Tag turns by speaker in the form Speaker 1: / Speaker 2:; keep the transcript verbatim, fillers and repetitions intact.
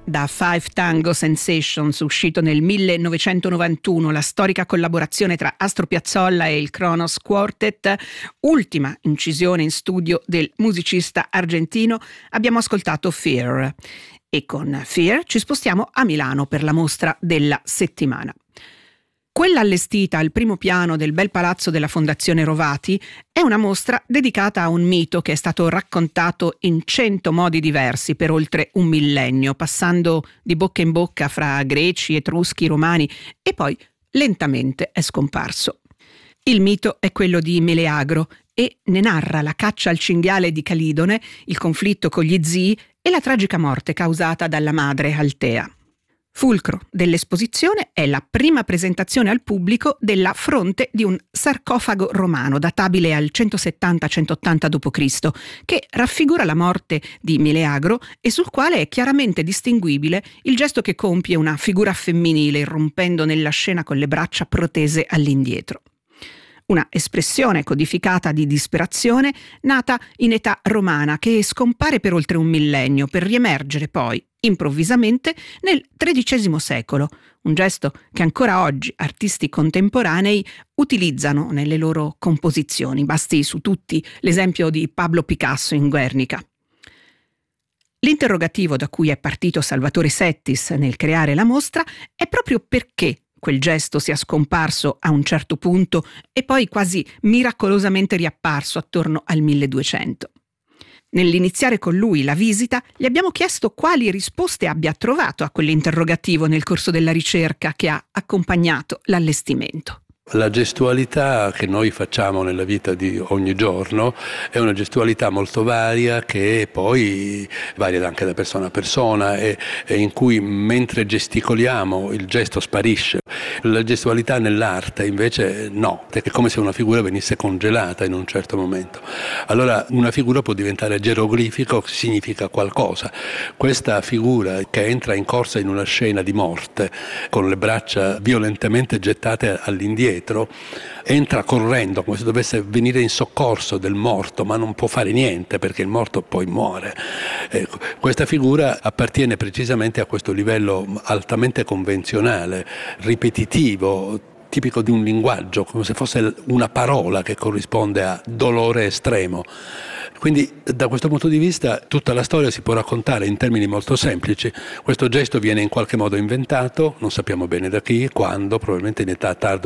Speaker 1: Da Five Tango Sensations, uscito nel millenovecentonovantuno, la storica collaborazione tra Astor Piazzolla e il Kronos Quartet, ultima incisione in studio del musicista argentino, abbiamo ascoltato Fear. E con Fear ci spostiamo a Milano per la mostra della settimana. Quella allestita al primo piano del bel palazzo della Fondazione Rovati è una mostra dedicata a un mito che è stato raccontato in cento modi diversi per oltre un millennio, passando di bocca in bocca fra greci, etruschi, romani e poi lentamente è scomparso. Il mito è quello di Meleagro e ne narra la caccia al cinghiale di Calidone, il conflitto con gli zii e la tragica morte causata dalla madre Altea. Fulcro dell'esposizione è la prima presentazione al pubblico della fronte di un sarcofago romano databile al centosettanta centottanta dopo Cristo, che raffigura la morte di Meleagro e sul quale è chiaramente distinguibile il gesto che compie una figura femminile irrompendo nella scena con le braccia protese all'indietro. Una espressione codificata di disperazione nata in età romana che scompare per oltre un millennio per riemergere poi, improvvisamente, nel tredicesimo secolo, un gesto che ancora oggi artisti contemporanei utilizzano nelle loro composizioni. Basti su tutti l'esempio di Pablo Picasso in Guernica. L'interrogativo da cui è partito Salvatore Settis nel creare la mostra è proprio perché quel gesto sia scomparso a un certo punto e poi quasi miracolosamente riapparso attorno al milleduecento. Nell'iniziare con lui la visita, gli abbiamo chiesto quali risposte abbia trovato a quell'interrogativo nel corso della ricerca che ha accompagnato l'allestimento.
Speaker 2: La gestualità che noi facciamo nella vita di ogni giorno è una gestualità molto varia, che poi varia anche da persona a persona e, e in cui mentre gesticoliamo il gesto sparisce. La gestualità nell'arte invece no, è come se una figura venisse congelata in un certo momento. Allora una figura può diventare geroglifico, significa qualcosa. Questa figura che entra in corsa in una scena di morte con le braccia violentemente gettate all'indietro entra correndo come se dovesse venire in soccorso del morto, ma non può fare niente perché il morto poi muore. Ecco, questa figura appartiene precisamente a questo livello altamente convenzionale, ripetitivo, tipico di un linguaggio, come se fosse una parola che corrisponde a dolore estremo. Quindi da questo punto di vista tutta la storia si può raccontare in termini molto semplici. Questo gesto viene in qualche modo inventato, non sappiamo bene da chi, quando, probabilmente in età tarda